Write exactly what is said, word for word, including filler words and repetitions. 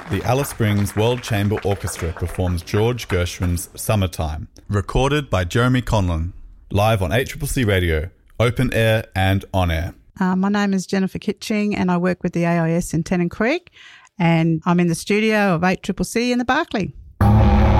the Alice Springs World Chamber Orchestra performs George Gershwin's Summertime, recorded by Jeremy Conlon, live on H C C Radio, open air and on air. Uh, my name is Jennifer Kitching and I work with the A I S in Tennant Creek, and I'm in the studio of eight C C C in the Barclay.